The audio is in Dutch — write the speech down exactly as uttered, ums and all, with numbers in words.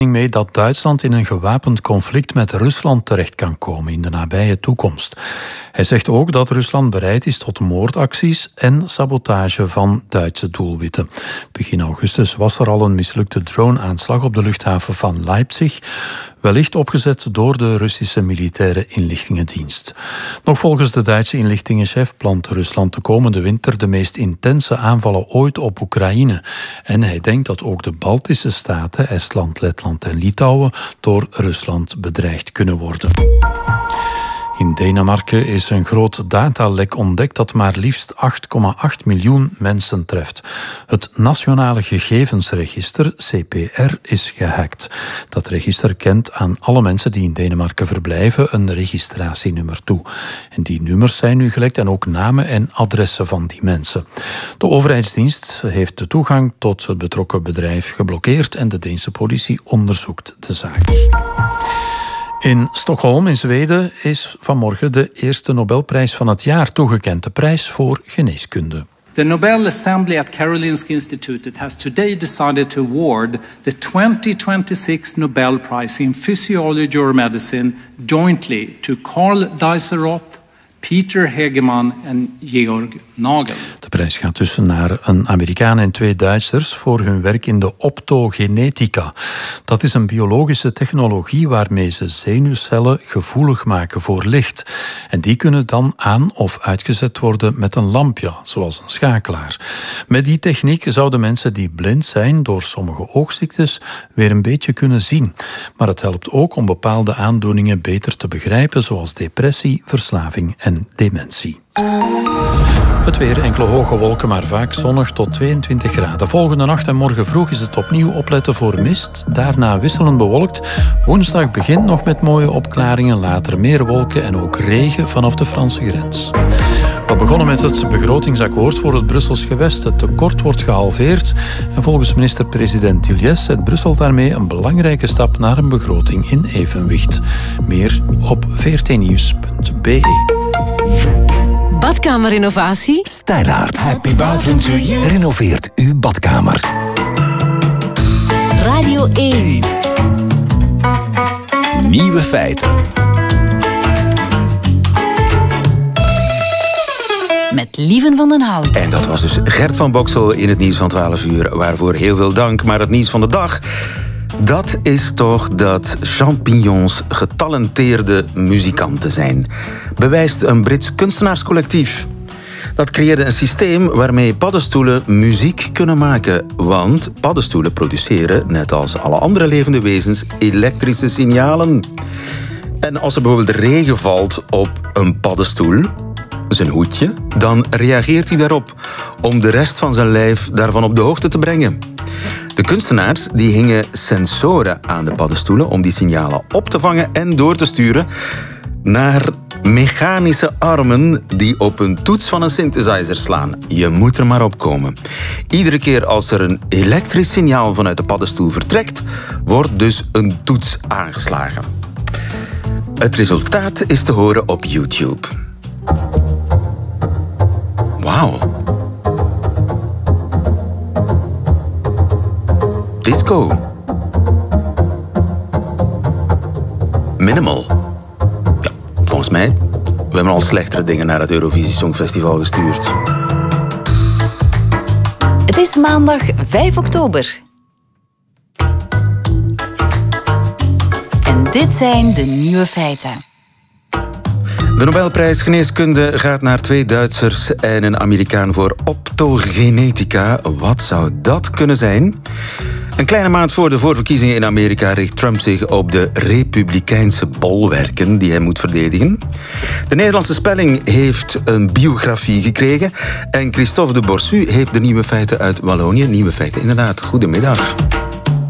mee dat Duitsland in een gewapend conflict met Rusland terecht kan komen in de nabije toekomst. Hij zegt ook dat Rusland bereid is tot moordacties en sabotage van Duitse doelwitten. Begin augustus was er al een mislukte drone-aanslag op de luchthaven van Leipzig, wellicht opgezet door de Russische militaire inlichtingendienst. Nog volgens de Duitse inlichtingenchef plant Rusland de komende winter de meest intense aanvallen ooit op Oekraïne. En hij denkt dat ook de Baltische staten, Estland, Letland en Litouwen, door Rusland bedreigd kunnen worden. In Denemarken is een groot datalek ontdekt dat maar liefst acht komma acht miljoen mensen treft. Het Nationale Gegevensregister, C P R, is gehackt. Dat register kent aan alle mensen die in Denemarken verblijven een registratienummer toe. En die nummers zijn nu gelekt en ook namen en adressen van die mensen. De overheidsdienst heeft de toegang tot het betrokken bedrijf geblokkeerd en de Deense politie onderzoekt de zaak. In Stockholm in Zweden is vanmorgen de eerste Nobelprijs van het jaar toegekend, de prijs voor geneeskunde. The Nobel Assembly at Karolinska Institutet has today decided to award the twenty twenty-six Nobel Prize in Physiology or Medicine jointly to Carl Dijsselroth, Peter Hegeman en Georg Nagel. De prijs gaat dus naar een Amerikaan en twee Duitsers voor hun werk in de optogenetica. Dat is een biologische technologie waarmee ze zenuwcellen gevoelig maken voor licht. En die kunnen dan aan- of uitgezet worden met een lampje, zoals een schakelaar. Met die techniek zouden mensen die blind zijn door sommige oogziektes weer een beetje kunnen zien. Maar het helpt ook om bepaalde aandoeningen beter te begrijpen, zoals depressie, verslaving en dementie. Het weer, enkele hoge wolken, maar vaak zonnig tot tweeëntwintig graden. Volgende nacht en morgen vroeg is het opnieuw opletten voor mist. Daarna wisselend bewolkt. Woensdag begint nog met mooie opklaringen, later meer wolken en ook regen vanaf de Franse grens. We begonnen met het begrotingsakkoord voor het Brussels gewest. Het tekort wordt gehalveerd en volgens minister-president Tilliès zet Brussel daarmee een belangrijke stap naar een begroting in evenwicht. Meer op v r t nieuws punt b e. Badkamerinnovatie? Stijlaert. Happy bathroom to you. Renoveert uw badkamer. Radio één. Nieuwe feiten. Met Lieven van den Hout. En dat was dus Gert van Boksel in het nieuws van twaalf uur. Waarvoor heel veel dank. Maar het nieuws van de dag, dat is toch dat champignons getalenteerde muzikanten zijn. Bewijst een Brits kunstenaarscollectief. Dat creëerde een systeem waarmee paddenstoelen muziek kunnen maken. Want paddenstoelen produceren, net als alle andere levende wezens, elektrische signalen. En als er bijvoorbeeld regen valt op een paddenstoel, zijn hoedje, dan reageert hij daarop om de rest van zijn lijf daarvan op de hoogte te brengen. De kunstenaars die hingen sensoren aan de paddenstoelen om die signalen op te vangen en door te sturen naar mechanische armen die op een toets van een synthesizer slaan. Je moet er maar op komen. Iedere keer als er een elektrisch signaal vanuit de paddenstoel vertrekt, wordt dus een toets aangeslagen. Het resultaat is te horen op YouTube. Wauw. Disco. Minimal. Ja, volgens mij. We hebben al slechtere dingen naar het Eurovisie Songfestival gestuurd. Het is maandag vijf oktober. En dit zijn de nieuwe feiten. De Nobelprijs Geneeskunde gaat naar twee Duitsers en een Amerikaan voor optogenetica. Wat zou dat kunnen zijn? Een kleine maand voor de voorverkiezingen in Amerika richt Trump zich op de republikeinse bolwerken die hij moet verdedigen. De Nederlandse spelling heeft een biografie gekregen en Christophe de Borsu heeft de nieuwe feiten uit Wallonië. Nieuwe feiten, inderdaad. Goedemiddag.